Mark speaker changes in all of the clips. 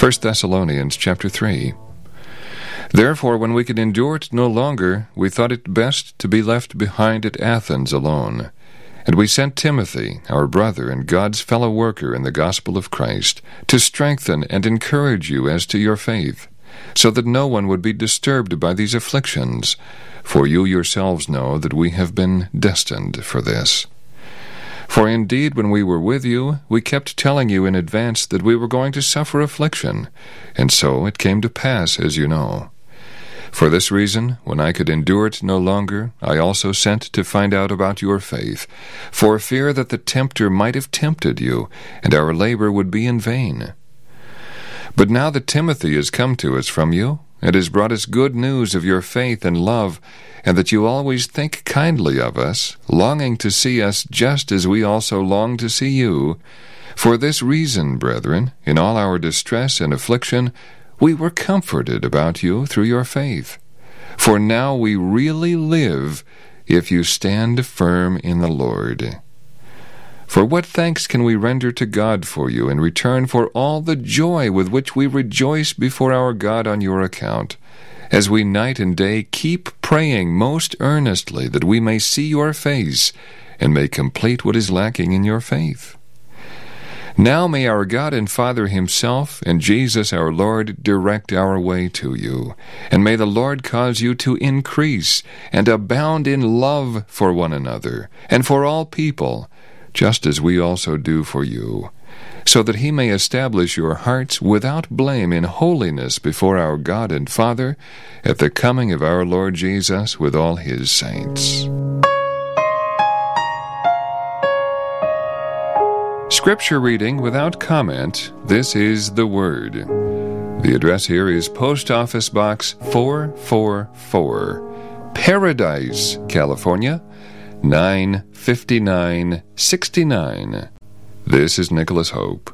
Speaker 1: 1 Thessalonians chapter 3. Therefore, when we could endure it no longer, we thought it best to be left behind at Athens alone. And we sent Timothy, our brother and God's fellow worker in the gospel of Christ, to strengthen and encourage you as to your faith, so that no one would be disturbed by these afflictions. For you yourselves know that we have been destined for this. For indeed, when we were with you, we kept telling you in advance that we were going to suffer affliction, and so it came to pass, as you know. For this reason, when I could endure it no longer, I also sent to find out about your faith, for fear that the tempter might have tempted you, and our labor would be in vain. But now that Timothy has come to us from you, and has brought us good news of your faith and love, and that you always think kindly of us, longing to see us just as we also long to see you, for this reason, brethren, in all our distress and affliction, we were comforted about you through your faith. For now we really live if you stand firm in the Lord. For what thanks can we render to God for you in return for all the joy with which we rejoice before our God on your account, as we night and day keep praying most earnestly that we may see your face and may complete what is lacking in your faith? Now may our God and Father himself and Jesus our Lord direct our way to you, and may the Lord cause you to increase and abound in love for one another and for all people, just as we also do for you, so that he may establish your hearts without blame in holiness before our God and Father at the coming of our Lord Jesus with all his saints. Scripture reading without comment. This is the Word. The address here is Post Office Box 444, Paradise, California, 95969. This is Nicholas Hope.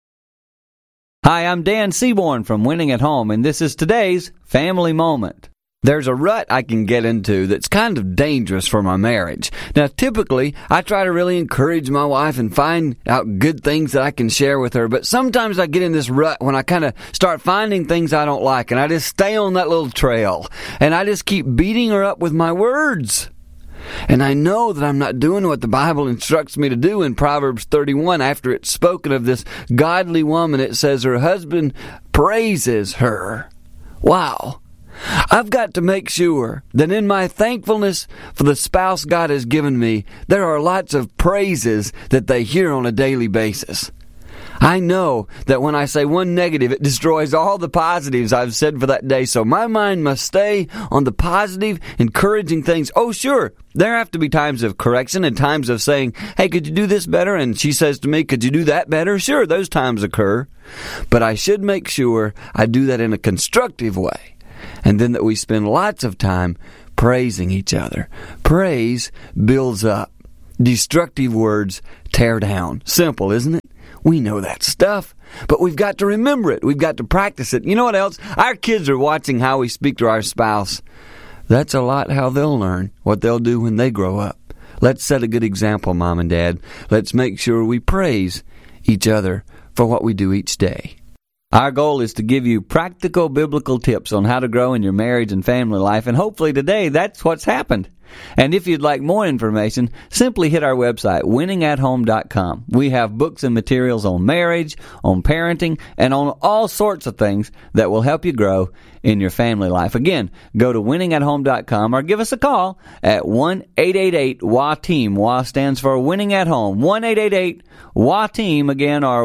Speaker 2: Hi, I'm Dan Seaborn from Winning at Home, and this is today's Family Moment. There's a rut I can get into that's kind of dangerous for my marriage. Now, typically, I try to really encourage my wife and find out good things that I can share with her, but sometimes I get in this rut when I kind of start finding things I don't like, and I just stay on that little trail, and I just keep beating her up with my words. And I know that I'm not doing what the Bible instructs me to do in Proverbs 31. After it's spoken of this godly woman, it says her husband praises her. Wow. I've got to make sure that in my thankfulness for the spouse God has given me, there are lots of praises that they hear on a daily basis. I know that when I say one negative, it destroys all the positives I've said for that day. So my mind must stay on the positive, encouraging things. Oh, sure, there have to be times of correction and times of saying, hey, could you do this better? And she says to me, could you do that better? Sure, those times occur. But I should make sure I do that in a constructive way. And then that we spend lots of time praising each other. Praise builds up. Destructive words tear down. Simple, isn't it? We know that stuff, but we've got to remember it. We've got to practice it. You know what else? Our kids are watching how we speak to our spouse. That's a lot how they'll learn, what they'll do when they grow up. Let's set a good example, Mom and Dad. Let's make sure we praise each other for what we do each day. Our goal is to give you practical biblical tips on how to grow in your marriage and family life, and hopefully today that's what's happened. And if you'd like more information, simply hit our website, winningathome.com. We have books and materials on marriage, on parenting, and on all sorts of things that will help you grow in your family life. Again, go to winningathome.com or give us a call at 1-888-WA-TEAM. WA stands for Winning at Home. 1-888-WA-TEAM, again, or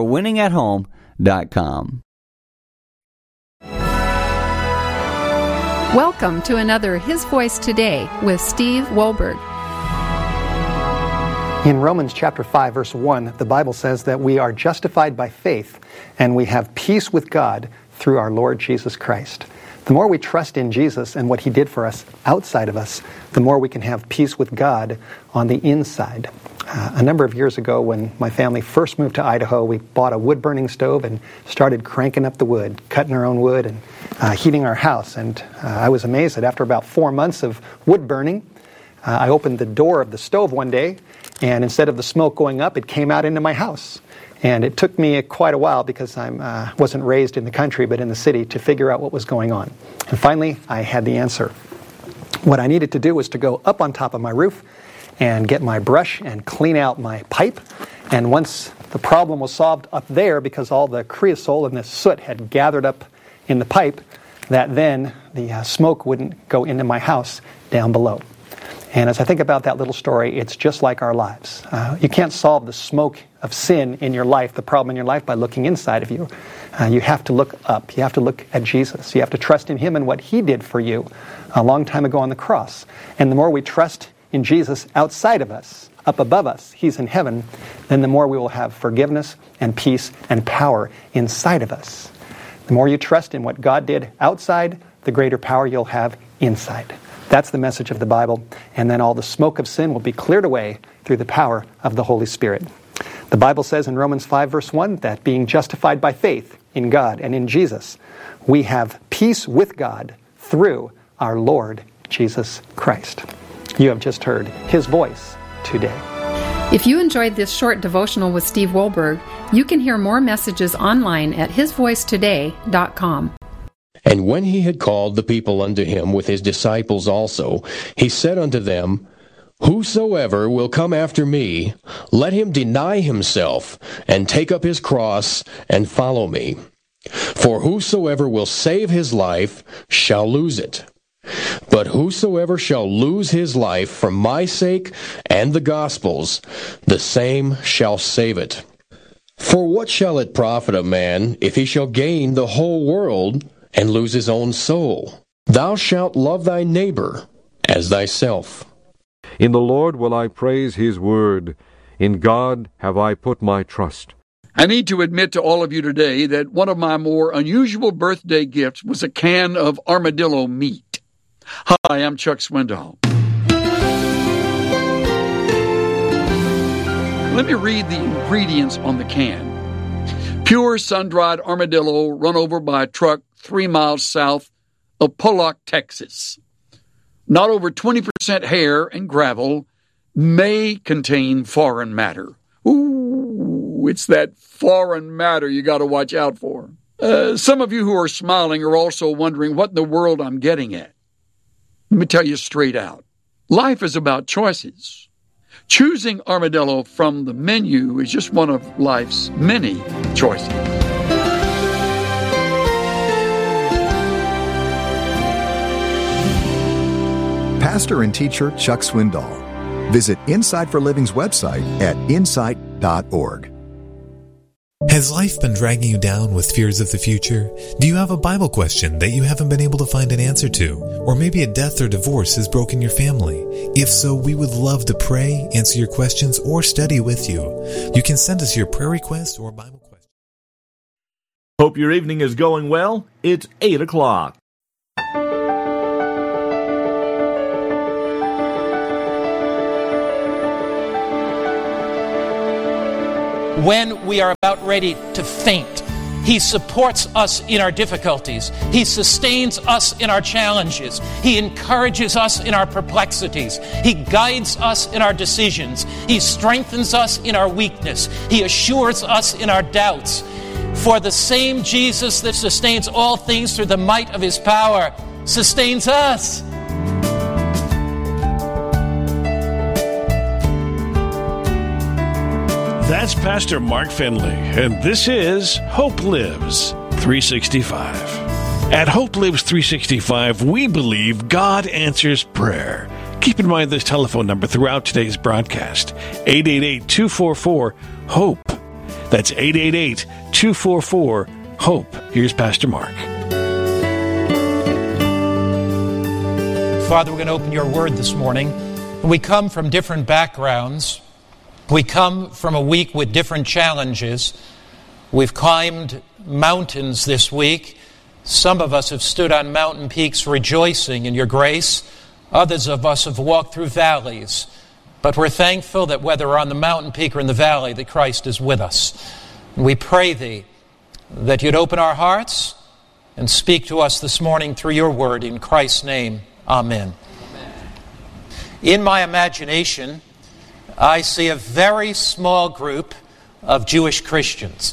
Speaker 2: winningathome.com.
Speaker 3: Welcome to another His Voice Today with Steve Wohlberg.
Speaker 4: In Romans chapter 5, verse 1, the Bible says that we are justified by faith and we have peace with God through our Lord Jesus Christ. The more we trust in Jesus and what He did for us outside of us, the more we can have peace with God on the inside. A number of years ago, when my family first moved to Idaho, we bought a wood-burning stove and started cranking up the wood, cutting our own wood and heating our house. And I was amazed that after about 4 months of wood burning, I opened the door of the stove one day, and instead of the smoke going up, it came out into my house. And it took me quite a while, because I wasn't raised in the country but in the city, to figure out what was going on. And finally, I had the answer. What I needed to do was to go up on top of my roof and get my brush and clean out my pipe. And once the problem was solved up there, because all the creosote and the soot had gathered up in the pipe, that then the smoke wouldn't go into my house down below. And as I think about that little story, it's just like our lives. You can't solve the smoke of sin in your life, the problem in your life, by looking inside of you. You have to look up. You have to look at Jesus. You have to trust in Him and what He did for you a long time ago on the cross. And the more we trust in Jesus outside of us, up above us, He's in heaven, then the more we will have forgiveness and peace and power inside of us. The more you trust in what God did outside, the greater power you'll have inside. That's the message of the Bible. And then all the smoke of sin will be cleared away through the power of the Holy Spirit. The Bible says in Romans 5, verse 1, that being justified by faith in God and in Jesus, we have peace with God through our Lord Jesus Christ. You have just heard His voice today.
Speaker 3: If you enjoyed this short devotional with Steve Wohlberg, you can hear more messages online at hisvoicetoday.com.
Speaker 5: And when he had called the people unto him with his disciples also, he said unto them, Whosoever will come after me, let him deny himself, and take up his cross, and follow me. For whosoever will save his life shall lose it. But whosoever shall lose his life for my sake and the gospel's, the same shall save it. For what shall it profit a man if he shall gain the whole world and lose his own soul? Thou shalt love thy neighbor as thyself.
Speaker 6: In the Lord will I praise His word. In God have I put my trust.
Speaker 7: I need to admit to all of you today that one of my more unusual birthday gifts was a can of armadillo meat. Hi, I'm Chuck Swindoll. Let me read the ingredients on the can. Pure sun-dried armadillo run over by a truck 3 miles south of Pollock, Texas. Not over 20% hair and gravel, may contain foreign matter. Ooh, it's that foreign matter you got to watch out for. Some of you who are smiling are also wondering what in the world I'm getting at. Let me tell you straight out. Life is about choices. Choosing armadillo from the menu is just one of life's many choices.
Speaker 8: Pastor and teacher Chuck Swindoll. Visit Insight for Living's website at insight.org.
Speaker 9: Has life been dragging you down with fears of the future? Do you have a Bible question that you haven't been able to find an answer to? Or maybe a death or divorce has broken your family? If so, we would love to pray, answer your questions, or study with you. You can send us your prayer request or Bible question.
Speaker 10: Hope your evening is going well. It's 8 o'clock.
Speaker 11: When we are about ready to faint, He supports us in our difficulties. He sustains us in our challenges. He encourages us in our perplexities. He guides us in our decisions. He strengthens us in our weakness. He assures us in our doubts. For the same Jesus that sustains all things through the might of His power sustains us.
Speaker 12: That's Pastor Mark Finley, and this is Hope Lives 365. At Hope Lives 365, we believe God answers prayer. Keep in mind this telephone number throughout today's broadcast, 888-244-HOPE. That's 888-244-HOPE. Here's Pastor Mark.
Speaker 11: Father, we're going to open your word this morning. We come from different backgrounds. We come from a week with different challenges. We've climbed mountains this week. Some of us have stood on mountain peaks rejoicing in your grace. Others of us have walked through valleys. But we're thankful that whether we're on the mountain peak or in the valley, that Christ is with us. And we pray Thee that You'd open our hearts and speak to us this morning through your word. In Christ's name, amen. In my imagination, I see a very small group of Jewish Christians.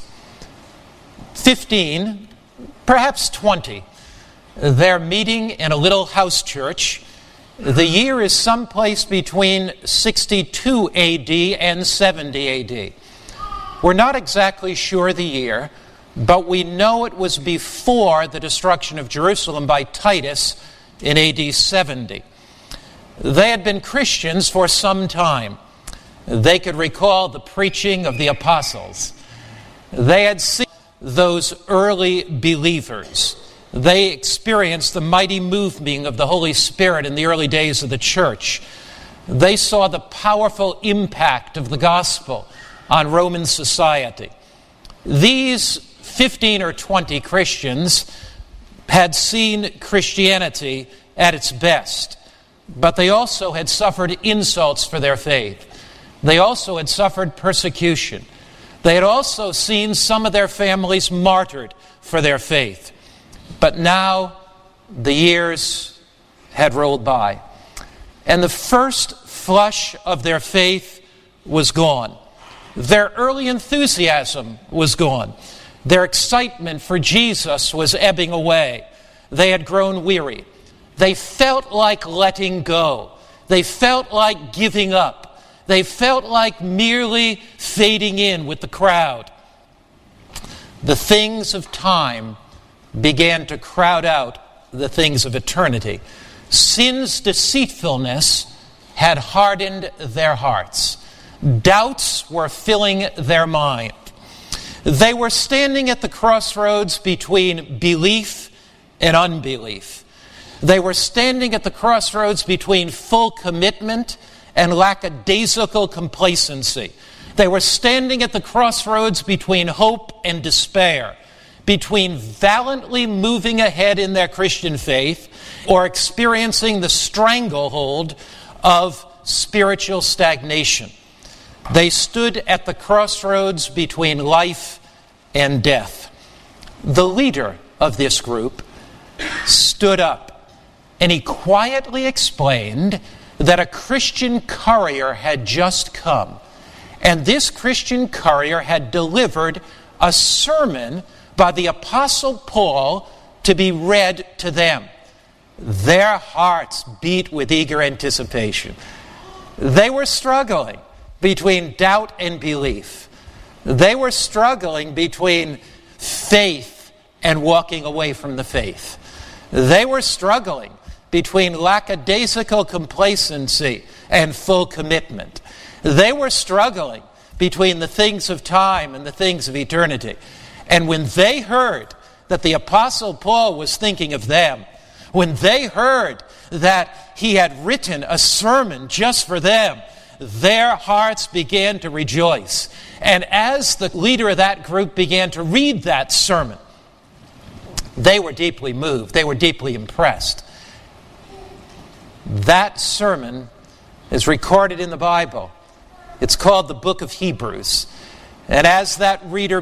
Speaker 11: 15, perhaps 20. They're meeting in a little house church. The year is someplace between 62 AD and 70 AD. We're not exactly sure the year, but we know it was before the destruction of Jerusalem by Titus in AD 70. They had been Christians for some time. They could recall the preaching of the apostles. They had seen those early believers. They experienced the mighty moving of the Holy Spirit in the early days of the church. They saw the powerful impact of the gospel on Roman society. These 15 or 20 Christians had seen Christianity at its best, but they also had suffered insults for their faith. They also had suffered persecution. They had also seen some of their families martyred for their faith. But now the years had rolled by, and the first flush of their faith was gone. Their early enthusiasm was gone. Their excitement for Jesus was ebbing away. They had grown weary. They felt like letting go. They felt like giving up. They felt like merely fading in with the crowd. The things of time began to crowd out the things of eternity. Sin's deceitfulness had hardened their hearts. Doubts were filling their mind. They were standing at the crossroads between belief and unbelief. They were standing at the crossroads between full commitment and lackadaisical complacency. They were standing at the crossroads between hope and despair, between valiantly moving ahead in their Christian faith or experiencing the stranglehold of spiritual stagnation. They stood at the crossroads between life and death. The leader of this group stood up and he quietly explained that a Christian courier had just come, and this Christian courier had delivered a sermon by the Apostle Paul to be read to them. Their hearts beat with eager anticipation. They were struggling between doubt and belief. They were struggling between faith and walking away from the faith. They were struggling between lackadaisical complacency and full commitment. They were struggling between the things of time and the things of eternity. And when they heard that the Apostle Paul was thinking of them, when they heard that he had written a sermon just for them, their hearts began to rejoice. And as the leader of that group began to read that sermon, they were deeply moved. They were deeply impressed. That sermon is recorded in the Bible. It's called the Book of Hebrews. And as that reader